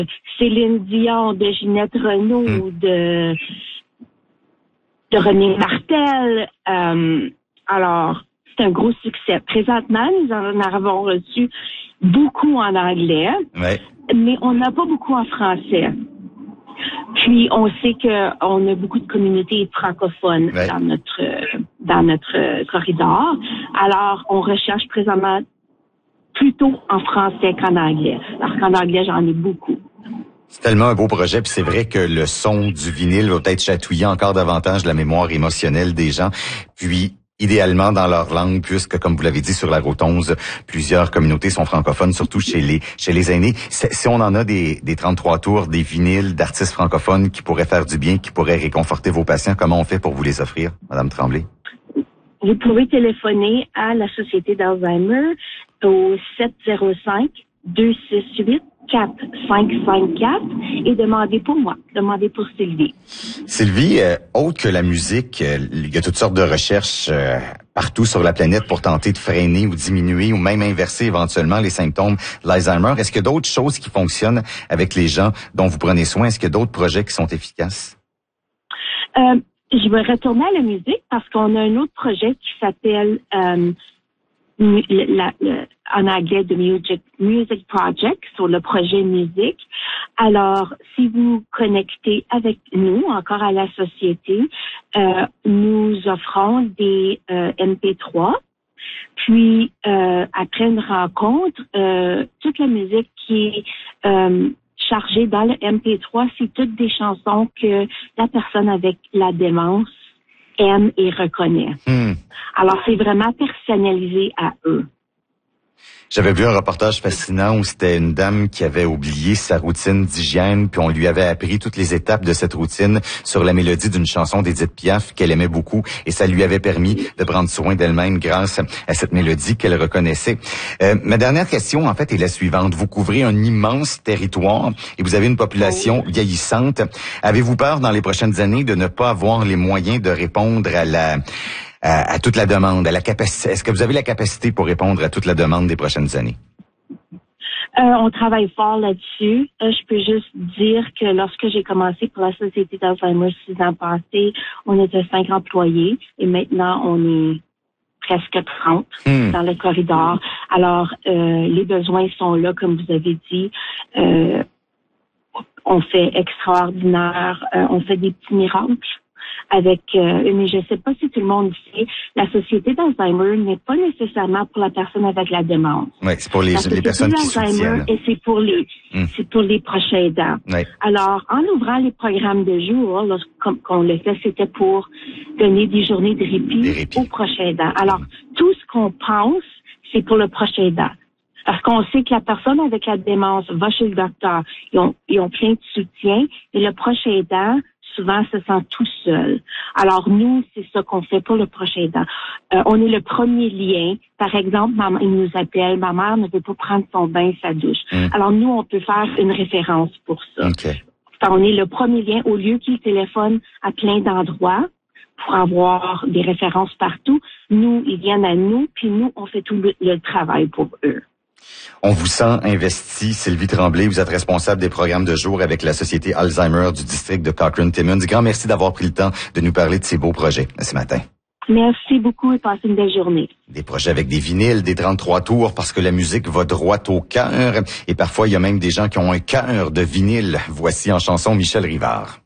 Céline Dion, de Ginette Renault, de René Martel. Alors, c'est un gros succès. Présentement, nous en avons reçu beaucoup en anglais, mais on n'a pas beaucoup en français. Puis, on sait qu'on a beaucoup de communautés francophones dans notre corridor. Alors, on recherche présentement plutôt en français qu'en anglais. Parce qu'en anglais, j'en ai beaucoup. C'est tellement un beau projet, puis c'est vrai que le son du vinyle va peut-être chatouiller encore davantage la mémoire émotionnelle des gens. Puis, idéalement dans leur langue, puisque, comme vous l'avez dit, sur la Route 11, plusieurs communautés sont francophones, surtout chez les aînés. Si on en a des 33 tours, des vinyles d'artistes francophones qui pourraient faire du bien, qui pourraient réconforter vos patients, comment on fait pour vous les offrir, Madame Tremblay? Vous pouvez téléphoner à la Société d'Alzheimer au 705-268-4554 et demandez pour moi, demandez pour Sylvie. Sylvie, autre que la musique, il y a toutes sortes de recherches partout sur la planète pour tenter de freiner ou diminuer ou même inverser éventuellement les symptômes de l'Alzheimer. Est-ce qu'il y a d'autres choses qui fonctionnent avec les gens dont vous prenez soin? Est-ce qu'il y a d'autres projets qui sont efficaces? Je vais retourner à la musique parce qu'on a un autre projet qui s'appelle en anglais The Music Project, sur le projet musique. Alors, si vous connectez avec nous, encore à la société, nous offrons des MP3. Puis, après une rencontre, toute la musique qui est chargée dans le MP3, c'est toutes des chansons que la personne avec la démence aime et reconnaît. Alors, c'est vraiment personnalisé à eux. J'avais vu un reportage fascinant où c'était une dame qui avait oublié sa routine d'hygiène, puis on lui avait appris toutes les étapes de cette routine sur la mélodie d'une chanson d'Édith Piaf qu'elle aimait beaucoup, et ça lui avait permis de prendre soin d'elle-même grâce à cette mélodie qu'elle reconnaissait. Ma dernière question, en fait, est la suivante. Vous couvrez un immense territoire et vous avez une population vieillissante. Avez-vous peur dans les prochaines années de ne pas avoir les moyens de répondre à toute la demande, à la capacité? Est-ce que vous avez la capacité pour répondre à toute la demande des prochaines années? On travaille fort là-dessus. Je peux juste dire que lorsque j'ai commencé pour la Société d'Alzheimer 6 ans passés, on était 5 employés et maintenant on est presque 30 dans le corridor. Alors, les besoins sont là, comme vous avez dit. On fait extraordinaire, on fait des petits miracles. Mais je ne sais pas si tout le monde sait, la Société d'Alzheimer n'est pas nécessairement pour la personne avec la démence. Oui, c'est pour les personnes qui soutiennent. Et c'est pour les proches aidants. Ouais. Alors, en ouvrant les programmes de jour, comme on le fait, c'était pour donner des journées de répit aux proches aidants. Alors, tout ce qu'on pense, c'est pour le proche aidant. Parce qu'on sait que la personne avec la démence va chez le docteur, ils ont plein de soutien, et le proche aidant souvent se sent tout seul. Alors nous, c'est ça qu'on fait pour le proche aidant. On est le premier lien. Par exemple, il nous appelle, ma mère ne veut pas prendre son bain, sa douche. Alors nous, on peut faire une référence pour ça. Okay. Enfin, on est le premier lien au lieu qu'ils téléphonent à plein d'endroits pour avoir des références partout. Nous, ils viennent à nous, puis nous, on fait tout le travail pour eux. On vous sent investi, Sylvie Tremblay. Vous êtes responsable des programmes de jour avec la Société Alzheimer du district de Cochrane-Timmins. Grand merci d'avoir pris le temps de nous parler de ces beaux projets ce matin. Merci beaucoup et passez une belle journée. Des projets avec des vinyles, des 33 tours, parce que la musique va droit au cœur. Et parfois, il y a même des gens qui ont un cœur de vinyle. Voici en chanson Michel Rivard.